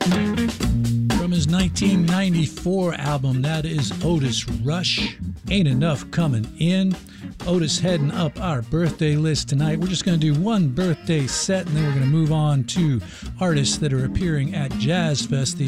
From his 1994 album, that is Otis Rush. Ain't Enough Coming In. Otis heading up our birthday list tonight. We're just going to do one birthday set, and then we're going to move on to artists that are appearing at Jazz Fest, the